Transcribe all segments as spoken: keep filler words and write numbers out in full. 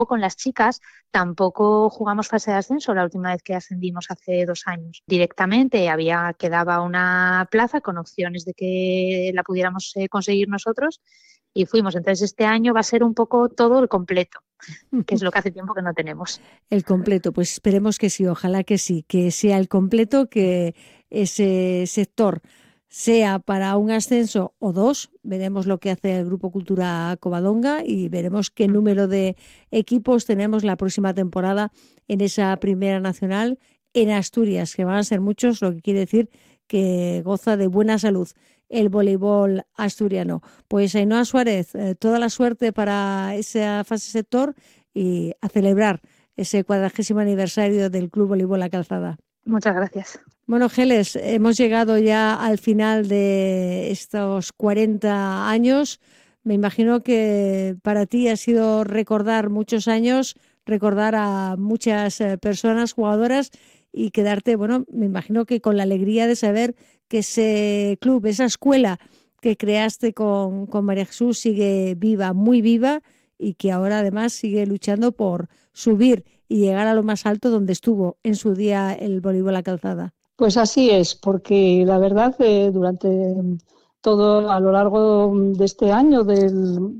Con las chicas tampoco jugamos fase de ascenso la última vez que ascendimos hace dos años. Directamente había quedaba una plaza con opciones de que la pudiéramos eh, conseguir nosotros y fuimos. Entonces este año va a ser un poco todo el completo, que es lo que hace tiempo que no tenemos. El completo, pues esperemos que sí, ojalá que sí, que sea el completo, que ese sector sea para un ascenso o dos. Veremos lo que hace el Grupo Cultura Covadonga y veremos qué número de equipos tenemos la próxima temporada en esa Primera Nacional en Asturias, que van a ser muchos, lo que quiere decir que goza de buena salud el voleibol asturiano. Pues Ainhoa Suárez, eh, toda la suerte para esa fase sector y a celebrar ese cuadragésimo aniversario del Club Voleibol La Calzada. Muchas gracias. Bueno, Geles, hemos llegado ya al final de estos cuarenta años. Me imagino que para ti ha sido recordar muchos años, recordar a muchas personas, jugadoras, y quedarte, bueno, me imagino que con la alegría de saber que ese club, esa escuela que creaste con, con María Jesús sigue viva, muy viva, y que ahora además sigue luchando por subir y llegar a lo más alto donde estuvo en su día el voleibol La Calzada. Pues así es, porque la verdad eh, durante todo a lo largo de este año del,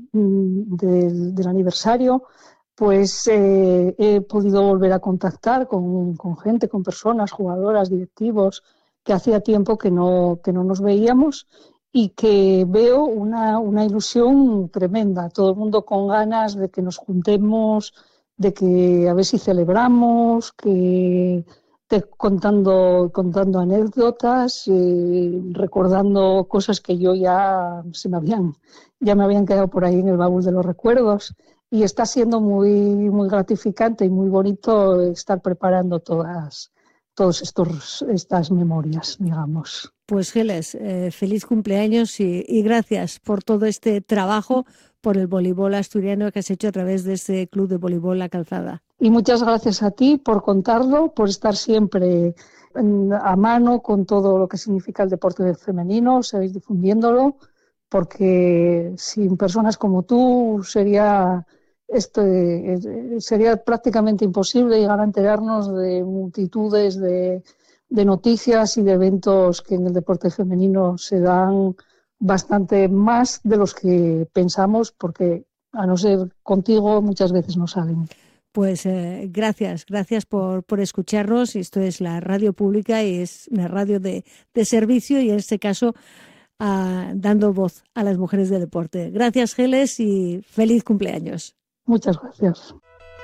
del, del aniversario, pues eh, he podido volver a contactar con, con gente, con personas, jugadoras, directivos, que hacía tiempo que no, que no nos veíamos y que veo una, una ilusión tremenda, todo el mundo con ganas de que nos juntemos, de que a ver si celebramos, que te, contando, contando anécdotas, eh, recordando cosas que yo ya se me habían, ya me habían quedado por ahí en el baúl de los recuerdos. Y está siendo muy, muy gratificante y muy bonito estar preparando todas, todas estas memorias, digamos. Pues Geles, eh, feliz cumpleaños y, y gracias por todo este trabajo por el voleibol asturiano que has hecho a través de este Club de Voleibol La Calzada. Y muchas gracias a ti por contarlo, por estar siempre en, a mano con todo lo que significa el deporte femenino, seguir difundiéndolo, porque sin personas como tú sería... Esto sería prácticamente imposible llegar a enterarnos de multitudes de, de noticias y de eventos que en el deporte femenino se dan bastante más de los que pensamos, porque a no ser contigo muchas veces no salen. Pues eh, gracias, gracias por, por escucharnos. Esto es la radio pública y es una radio de, de servicio y en este caso uh, dando voz a las mujeres del deporte. Gracias, Geles, y feliz cumpleaños. Muchas gracias.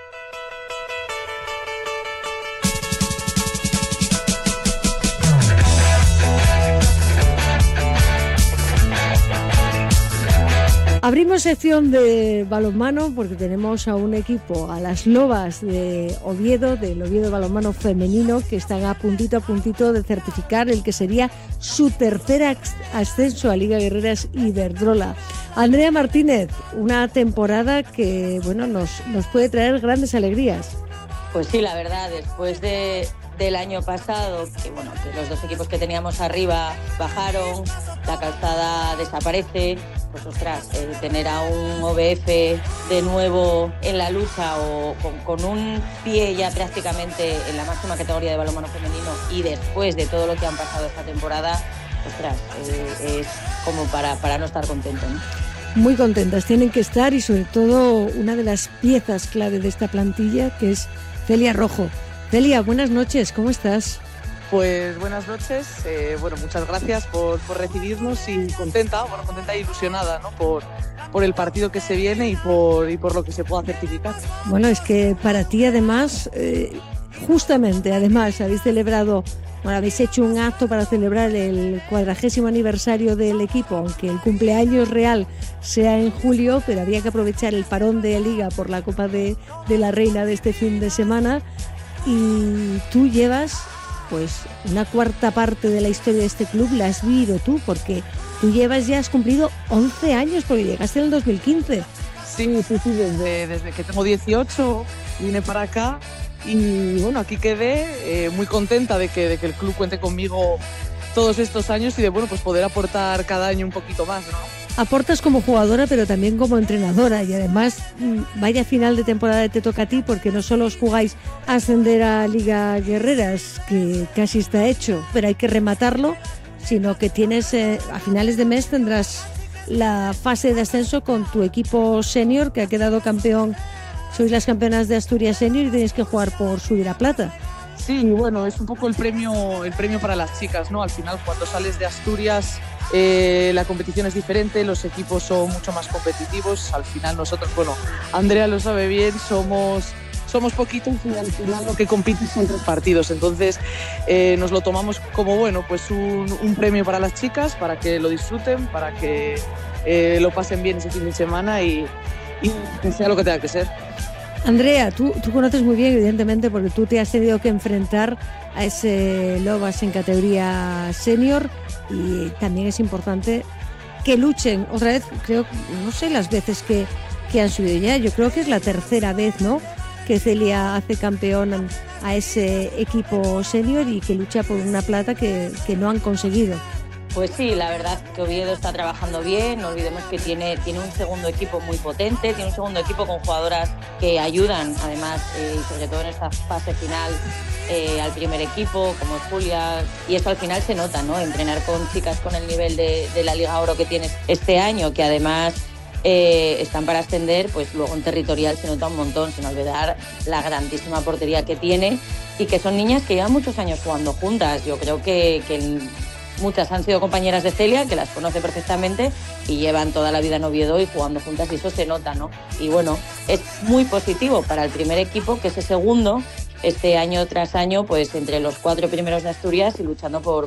Abrimos sección de balonmano porque tenemos a un equipo, a las Lobas de Oviedo, del Oviedo Balonmano Femenino, que están a puntito a puntito de certificar el que sería su tercer ascenso a Liga Guerreras Iberdrola. Andrea Martínez, una temporada que bueno nos, nos puede traer grandes alegrías. Pues sí, la verdad, después de, del año pasado, que bueno, que los dos equipos que teníamos arriba bajaron, la Calzada desaparece, pues ostras, eh, tener a un O B F de nuevo en la lucha o con, con un pie ya prácticamente en la máxima categoría de balonmano femenino y después de todo lo que han pasado esta temporada, ostras, eh, es como para, para no estar contento, ¿no? Muy contentas tienen que estar y sobre todo una de las piezas clave de esta plantilla que es Celia Rojo. Celia, buenas noches, ¿cómo estás? Pues buenas noches, eh, bueno, muchas gracias por, por recibirnos y contenta, bueno, contenta e ilusionada, ¿no? Por, por el partido que se viene y por, y por lo que se pueda certificar. Bueno, es que para ti además, eh, justamente además habéis celebrado, bueno, habéis hecho un acto para celebrar el cuadragésimo aniversario del equipo, aunque el cumpleaños real sea en julio, pero había que aprovechar el parón de Liga por la Copa de, de la Reina de este fin de semana y tú llevas pues una cuarta parte de la historia de este club la has vivido tú, porque tú llevas ya, has cumplido once años, porque llegaste en el dos mil quince. Sí, sí, sí, desde, desde que tengo dieciocho vine para acá y bueno, aquí quedé eh, muy contenta de que, de que el club cuente conmigo todos estos años y de bueno, pues poder aportar cada año un poquito más, ¿no? aportas como jugadora, pero también como entrenadora, y además vaya final de temporada te toca a ti, porque no solo os jugáis a ascender a Liga Guerreras, que casi está hecho, pero hay que rematarlo, sino que tienes eh, a finales de mes tendrás la fase de ascenso con tu equipo senior, que ha quedado campeón. Sois las campeonas de Asturias senior y tenéis que jugar por subir a plata. Sí, bueno, es un poco el premio, el premio para las chicas, ¿no? Al final, cuando sales de Asturias, eh, la competición es diferente, los equipos son mucho más competitivos. Al final nosotros, bueno, Andrea lo sabe bien, somos, somos poquitos y al final lo que compites son tres partidos. Entonces eh, nos lo tomamos como, bueno, pues un, un premio para las chicas, para que lo disfruten, para que eh, lo pasen bien ese fin de semana y, y que sea lo que tenga que ser. Andrea, tú, tú conoces muy bien, evidentemente, porque tú te has tenido que enfrentar a ese Lobas en categoría senior, y también es importante que luchen otra vez. Creo, no sé las veces que, que han subido ya, yo creo que es la tercera vez, ¿no?, que Celia hace campeón a ese equipo senior y que lucha por una plata que, que no han conseguido. Pues sí, la verdad que Oviedo está trabajando bien. No olvidemos que tiene, tiene un segundo equipo muy potente, tiene un segundo equipo con jugadoras que ayudan, además, eh, y sobre todo en esta fase final, eh, al primer equipo, como es Julia, y eso al final se nota, ¿no? Entrenar con chicas con el nivel de, de la Liga Oro que tienes este año, que además eh, están para ascender, pues luego en territorial se nota un montón, sin olvidar la grandísima portería que tiene, y que son niñas que llevan muchos años jugando juntas. Yo creo que, que el, muchas han sido compañeras de Celia, que las conoce perfectamente y llevan toda la vida en Oviedo y jugando juntas, y eso se nota, ¿no? Y bueno, es muy positivo para el primer equipo, que ese segundo, este año tras año, pues entre los cuatro primeros de Asturias y luchando por